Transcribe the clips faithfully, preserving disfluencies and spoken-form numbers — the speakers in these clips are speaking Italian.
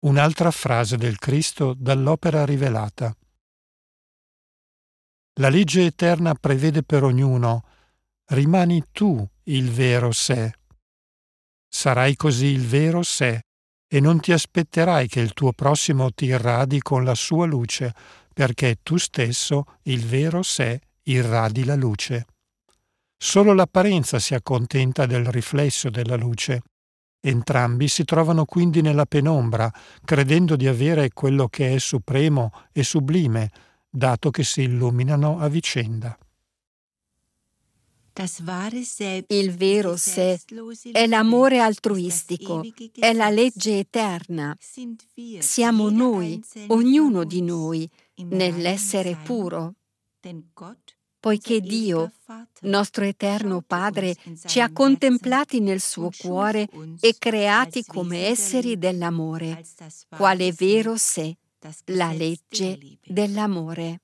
Un'altra frase del Cristo dall'Opera rivelata. La legge eterna prevede per ognuno: rimani tu il vero sé. Sarai così il vero sé e non ti aspetterai che il tuo prossimo ti irradi con la sua luce, perché tu stesso, il vero sé, irradi la luce. Solo l'apparenza si accontenta del riflesso della luce. Entrambi si trovano quindi nella penombra, credendo di avere quello che è supremo e sublime, dato che si illuminano a vicenda. Il vero sé è l'amore altruistico, è la legge eterna. Siamo noi, ognuno di noi, nell'essere puro. Poiché Dio, nostro eterno Padre, ci ha contemplati nel suo cuore e creati come esseri dell'amore, quale vero sé, la legge dell'amore.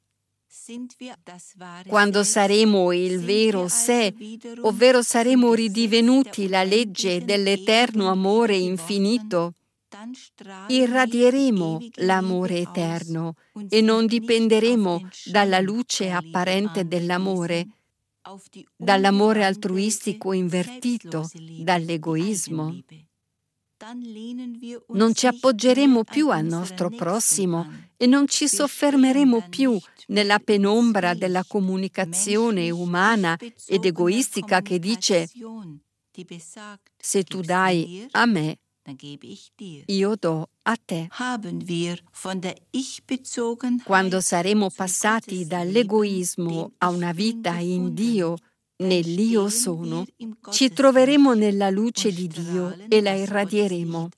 Quando saremo il vero sé, ovvero saremo ridivenuti la legge dell'eterno amore infinito, irradieremo l'amore eterno e non dipenderemo dalla luce apparente dell'amore, dall'amore altruistico invertito, dall'egoismo. Non ci appoggeremo più al nostro prossimo e non ci soffermeremo più nella penombra della comunicazione umana ed egoistica che dice: se tu dai a me, io do a te. Quando saremo passati dall'egoismo a una vita in Dio, nell'Io sono, ci troveremo nella luce di Dio e la irradieremo.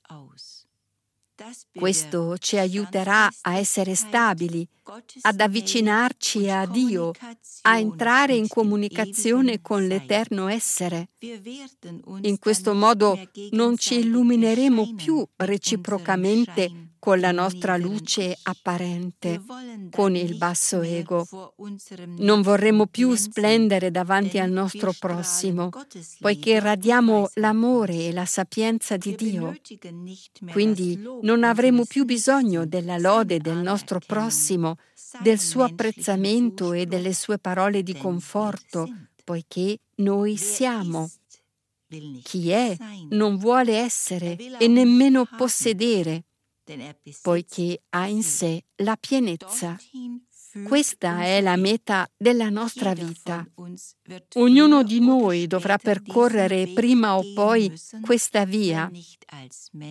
Questo ci aiuterà a essere stabili, ad avvicinarci a Dio, a entrare in comunicazione con l'Eterno Essere. In questo modo non ci illumineremo più reciprocamente con la nostra luce apparente, con il basso ego. Non vorremmo più splendere davanti al nostro prossimo, poiché irradiamo l'amore e la sapienza di Dio. Quindi non avremo più bisogno della lode del nostro prossimo, del suo apprezzamento e delle sue parole di conforto, poiché noi siamo. Chi è non vuole essere e nemmeno possedere, poiché ha in sé la pienezza. Questa è la meta della nostra vita. Ognuno di noi dovrà percorrere prima o poi questa via.